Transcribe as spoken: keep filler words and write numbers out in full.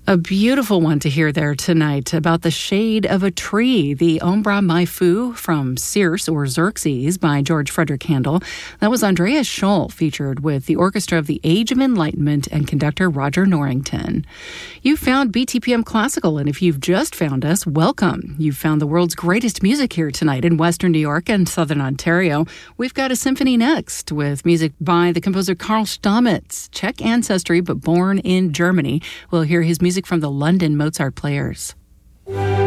A beautiful one to hear there tonight about the shade of a tree, the Ombra Mai Fu from Circe or Xerxes by George Frederick Handel. That was Andreas Scholl featured with the Orchestra of the Age of Enlightenment and conductor Roger Norrington. You found B T P M Classical, and if you've just found us, welcome. You've found the world's greatest music here tonight in Western New York and Southern Ontario. We've got a symphony next with music by the composer Karl Stamitz, Czech ancestry but born in Germany. We'll hear his music from the London Mozart Players.